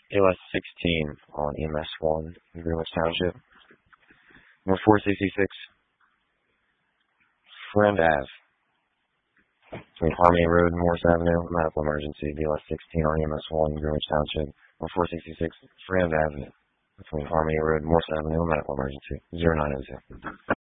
ALS 16 on EMS 1 in Greenwich Township. Number 466, Friend Ave, between Harmony Road and Morris Avenue, medical emergency, BLS 16 on EMS 1 in Greenwich Township. Number 466, Friend Avenue, between Harmony Road and Morris Avenue, medical emergency, 0902.